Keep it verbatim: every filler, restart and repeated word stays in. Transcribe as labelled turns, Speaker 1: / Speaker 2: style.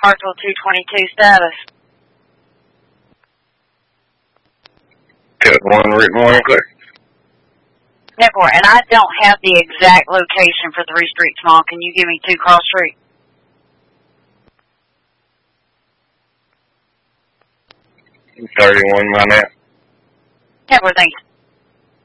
Speaker 1: Hartsville two twenty-two status.
Speaker 2: Code one, route one, clear.
Speaker 1: Network, and I don't have the exact location for Three Streets Mall. Can you give me two Cross Street?
Speaker 2: thirty-one, my net.
Speaker 1: Network, thanks.